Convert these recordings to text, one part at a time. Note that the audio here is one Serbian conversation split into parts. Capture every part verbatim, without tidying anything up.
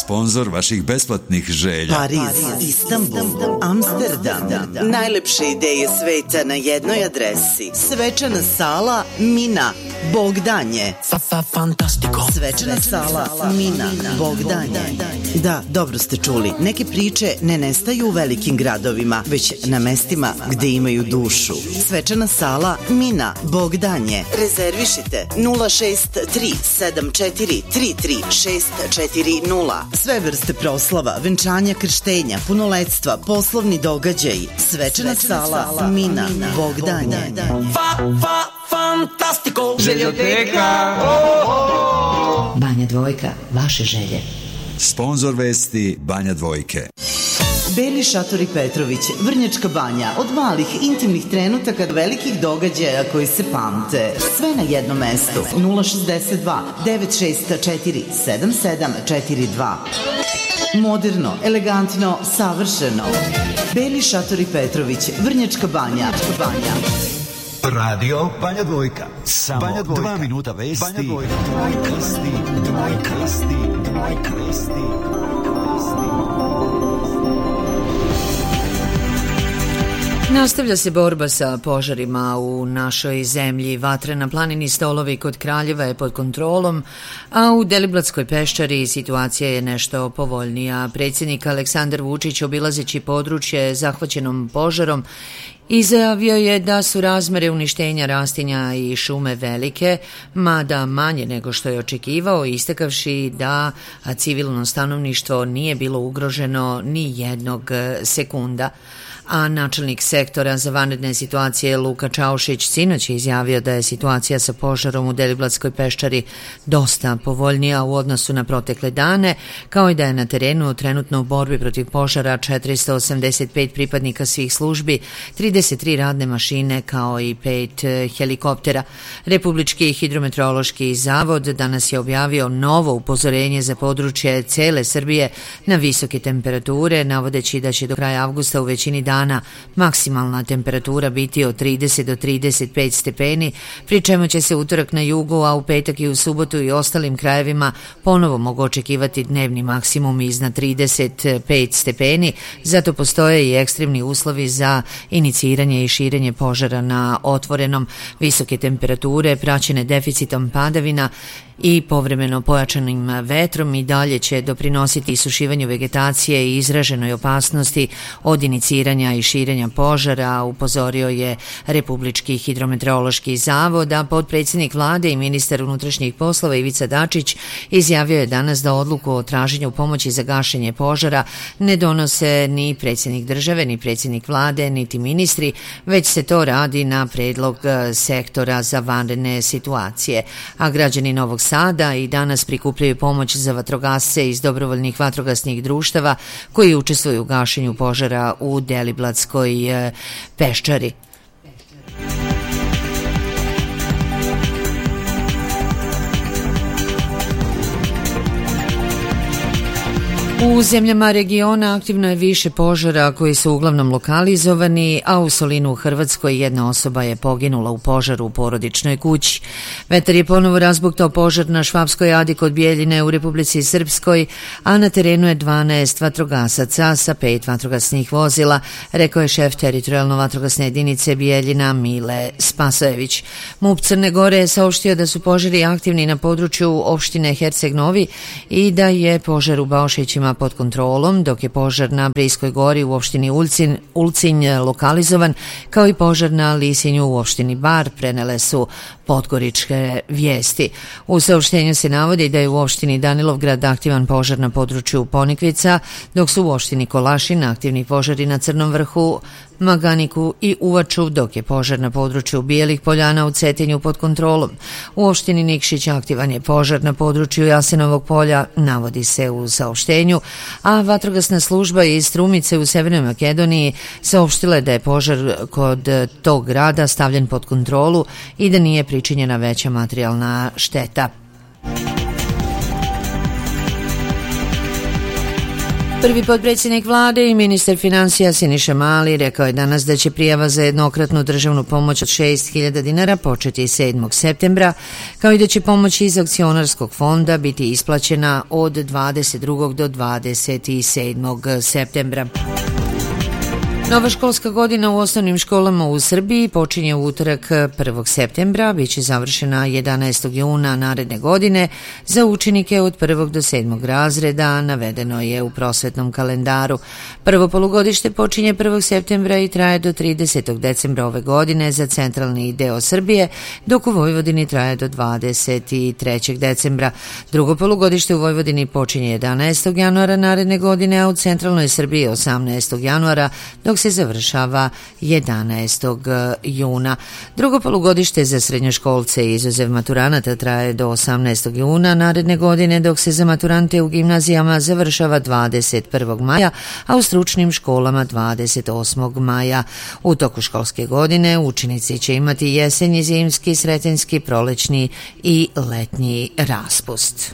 sponzor vaših besplatnih želja. Pariz, Istanbul, Amsterdam, najlepše ideje sveta na jednoj adresi. Svečana sala Mina, Bogdanje. Svečana sala Mina, Bogdanje. Da, dobro ste čuli. Neke priče ne nestaju u velikim gradovima, već na mestima gde imaju dušu. Svečana sala Mina, Bogdanje. Rezervišite nula šest tri sedam četiri tri tri šest četiri nula. Sve vrste proslava, venčanja, krštenja, punoletstva, poslovni događaj. Svečana sala Mina, Bogdanje. Fantastico Željoteka. Banja Dvojka, vaše želje. Sponzor vesti Banja Dvojke. Beli šatori Petrović, Vrnjačka Banja, od malih intimnih trenutaka do velikih događaja koji se pamte. Sve na jednom mestu. nula šezdeset dva devet šest četiri sedam sedam četiri dva. Moderno, elegantno, savršeno. Beli šatori Petrović, Vrnjačka Banja. Banja. Radio Banja Dvojka. Samo Banja Dvojka. Dva minuta vesti. Banja Dvojka. Krsti, Dvojka. Krsti, Dvojka. Krsti. Nastavlja se borba sa požarima u našoj zemlji. Vatra na planini Stolovi kod Kraljeva je pod kontrolom, a u Deliblatskoj peščari situacija je nešto povoljnija. Predsjednik Aleksandar Vučić, obilazeći područje zahvaćenom požarom, izjavio je da su razmere uništenja rastinja i šume velike, mada manje nego što je očekivao, istakavši da civilno stanovništvo nije bilo ugroženo ni jednog sekunda. A načelnik sektora za vanredne situacije Luka Čaušić sinoć je izjavio da je situacija sa požarom u Deliblatskoj peščari dosta povoljnija u odnosu na protekle dane, kao i da je na terenu trenutno u borbi protiv požara četiristo osamdeset pet pripadnika svih službi, trideset tri radne mašine kao i pet helikoptera. Republički hidrometeorološki zavod danas je objavio novo upozorenje za područje cele Srbije na visoke temperature, navodeći da će do kraja avgusta u većini dana maksimalna temperatura biti od trideset do trideset pet stepeni, pri čemu će se utorak na jugu, a u petak i u subotu i ostalim krajevima ponovo mogu očekivati dnevni maksimum iznad trideset pet stepeni, zato postoje i ekstremni uslovi za iniciranje i širenje požara na otvorenom. Visoke temperature praćene deficitom padavina i povremeno pojačanim vetrom i dalje će doprinositi isušivanju vegetacije i izraženoj opasnosti od iniciranja i širenja požara, upozorio je Republički hidrometeorološki zavod, a potpredsjednik vlade i ministar unutrašnjih poslova Ivica Dačić izjavio je danas da odluku o traženju pomoći za gašenje požara ne donose ni predsjednik države, ni predsjednik vlade, niti ministri, već se to radi na predlog sektora za vanredne situacije. A građani Novog Sada i danas prikupljaju pomoć za vatrogasce iz dobrovoljnih vatrogasnih društava koji učestvuju u gašenju požara u Deliblatskoj peščari. U zemljama regiona aktivno je više požara koji su uglavnom lokalizovani, a u Solinu u Hrvatskoj jedna osoba je poginula u požaru u porodičnoj kući. Vetar je ponovo razbuktao požar na Švapskoj adi kod Bijeljine u Republici Srpskoj, a na terenu je dvanaest vatrogasaca sa pet vatrogasnih vozila, rekao je šef teritorijalno vatrogasne jedinice Bijeljina Mile Spasojević. MUP Crne Gore je saopštio da su požari aktivni na području opštine Herceg Novi i da je požar u Baošićima pod kontrolom, dok je požar na Brijskoj gori u opštini Ulcin, Ulcinj lokalizovan, kao i požar na Lisinju u opštini Bar, prenele su podgoričke vijesti. U saopštenju se navodi da je u opštini Danilovgrad aktivan požar na području Ponikvica, dok su u opštini Kolašin aktivni požari na Crnom vrhu, Maganiku i Uvaču, dok je požar na području Bijelih Poljana u Cetinju pod kontrolom. U opštini Nikšić aktivan je požar na području Jasenovog polja, navodi se u saopštenju, a vatrogasna služba iz Strumice u Severnoj Makedoniji saopštila je da je požar kod tog grada stavljen pod kontrolu i da nije pričinjena veća materijalna šteta. Prvi potpredsjednik vlade i ministar financija Siniša Mali rekao je danas da će prijava za jednokratnu državnu pomoć od šest hiljada dinara početi sedmog septembra, kao i da će pomoć iz akcionarskog fonda biti isplaćena od dvadeset drugog do dvadeset sedmog septembra. Nova školska godina u osnovnim školama u Srbiji počinje u utorak prvog septembra, biće završena jedanaestog juna naredne godine za učenike od prvog do sedmog razreda, navedeno je u prosvetnom kalendaru. Prvo polugodište počinje prvog septembra i traje do tridesetog decembra ove godine za centralni deo Srbije, dok u Vojvodini traje do dvadeset trećeg decembra. Drugo polugodište u Vojvodini počinje jedanaestog januara naredne godine, a u centralnoj Srbiji osamnaestog januara, dok se završava jedanaestog juna. Drugo polugodište za srednjoškolce izuzev maturanata traje do osamnaestog juna naredne godine, dok se za maturante u gimnazijama završava dvadeset prvog maja, a u stručnim školama dvadeset osmog maja. U toku školske godine učenici će imati jesenji, zimski, sretenjski, prolećni i letnji raspust.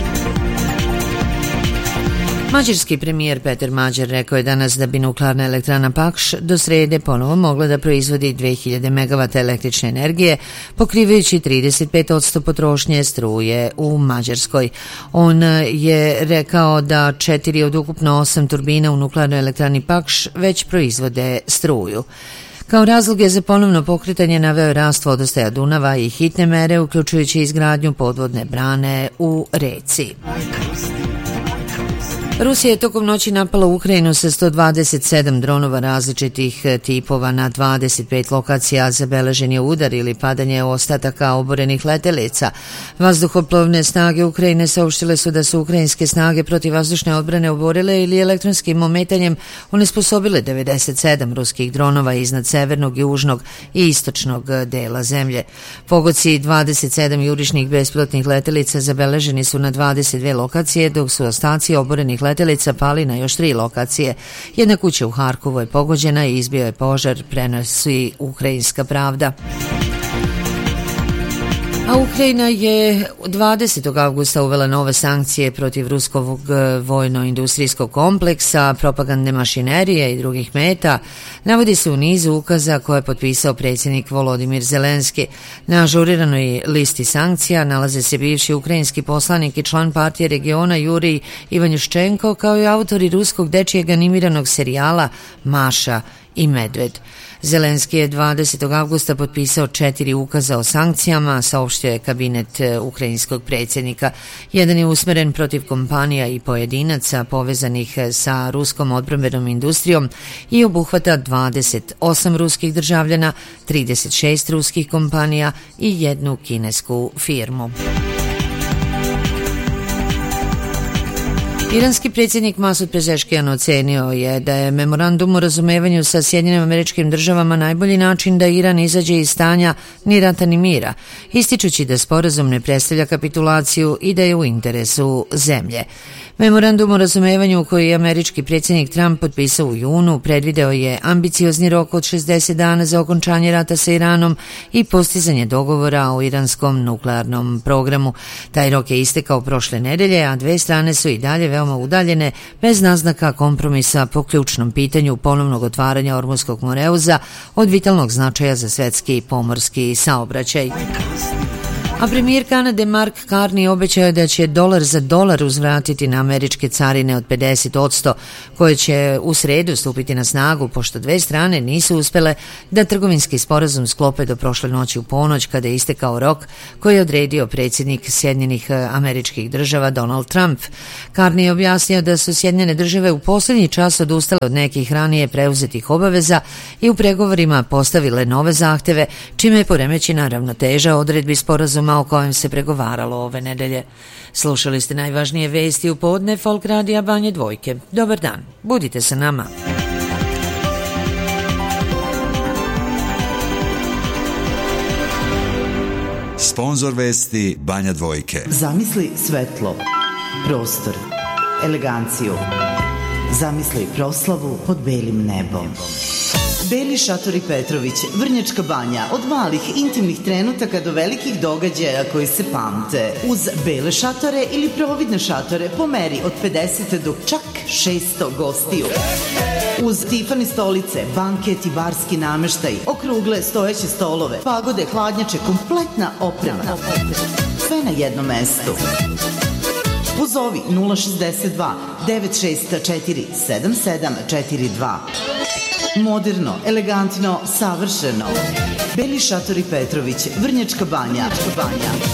Mađarski premijer Peter Mađar rekao je danas da bi nuklearna elektrana Pakš do srede ponovo mogla da proizvodi dve hiljade megavata električne energije, pokrivajući trideset pet posto potrošnje struje u Mađarskoj. On je rekao da četiri od ukupno osam turbina u nuklearnoj elektrani Pakš već proizvode struju. Kao razloge za ponovno pokretanje naveo je rast vodostaja Dunava i hitne mere, uključujući izgradnju podvodne brane u reci. Rusija je tokom noći napala Ukrajinu sa sto dvadeset sedam dronova različitih tipova na dvadeset pet lokacija. Zabeležen je udar ili padanje ostataka oborenih letelica. Vazduhoplovne snage Ukrajine saopštile su da su ukrajinske snage protivvazdušne odbrane oborile ili elektronskim ometanjem onesposobile devedeset sedam ruskih dronova iznad severnog, južnog i istočnog dela zemlje. Pogoci dvadeset sedam jurišnih bespilotnih letelica zabeleženi su na dvadeset dve lokacije, dok su ostaci oborenih letelica letelica pali na još tri lokacije. Jedna kuća u Harkovu je pogođena i izbio je požar, prenosi Ukrajinska pravda. A Ukrajina je dvadesetog avgusta uvela nove sankcije protiv ruskog vojno-industrijskog kompleksa, propagandne mašinerije i drugih meta, navodi se u nizu ukaza koje je potpisao predsjednik Volodimir Zelenski. Na ažuriranoj listi sankcija nalaze se bivši ukrajinski poslanik i član partije regiona Jurij Ivanjuščenko, kao i autori ruskog dečijeg animiranog serijala Maša i Medved. Zelenski je dvadesetog avgusta potpisao četiri ukaza o sankcijama, saopštio je kabinet ukrajinskog predsjednika. Jedan je usmeren protiv kompanija i pojedinaca povezanih sa ruskom odbrambenom industrijom i obuhvata dvadeset osam ruskih državljana, trideset šest ruskih kompanija i jednu kinesku firmu. Iranski predsjednik Masud Pezeškijan ocenio je da je memorandum o razumevanju sa Sjedinjenim Američkim Državama najbolji način da Iran izađe iz stanja ni rata ni mira, ističući da sporazum ne predstavlja kapitulaciju i da je u interesu zemlje. Memorandum o razumevanju koji je američki predsjednik Trump potpisao u junu predvideo je ambiciozni rok od šezdeset dana za okončanje rata sa Iranom i postizanje dogovora o iranskom nuklearnom programu. Taj rok je istekao prošle nedelje, a dve strane su i dalje veoma udaljene, bez naznaka kompromisa po ključnom pitanju ponovnog otvaranja Ormuzskog moreuza od vitalnog značaja za svetski pomorski saobraćaj. A premijer Kanade Mark Carney obećao je da će dolar za dolar uzvratiti na američke carine od pedeset posto, koje će u sredu stupiti na snagu, pošto dve strane nisu uspele da trgovinski sporazum sklope do prošle noći u ponoć, kada je istekao rok koji je odredio predsjednik Sjedinjenih Američkih Država Donald Trump. Carney je objasnio da su Sjedinjene Države u posljednji čas odustale od nekih ranije preuzetih obaveza i u pregovorima postavile nove zahteve, čime je poremećena ravnoteža odredbi sporazuma o kojem se pregovaralo ove nedelje. Slušali ste najvažnije vesti u podne Folk radija Banje Dvojke. Dobar dan, budite sa nama. Sponzor vesti Banja Dvojke. Zamisli svetlo, prostor, eleganciju. Zamisli proslavu pod belim nebom. Beli šatori Petrović, Vrnjačka Banja, od malih intimnih trenutaka do velikih događaja koji se pamte. Uz bele šatore ili providne šatore po meri od pedeset do čak šesto gostiju. Uz Tiffany stolice, banket i barski nameštaj, okrugle stojeće stolove, pagode, hladnjače, kompletna oprema. Sve na jednom mestu. Pozovi nula šezdeset dva devet šest četiri sedam sedam četiri dva. Moderno, elegantno, savršeno. Beli šatori Petrović, Vrnjačka Banja.